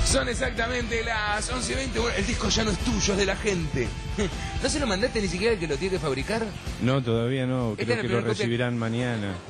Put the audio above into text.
Son exactamente las 11:20. Bueno, el disco ya no es tuyo, es de la gente. ¿No se lo mandaste ni siquiera al que lo tiene que fabricar? No, todavía no. Esta es Creo la que lo primera copia. recibirán mañana.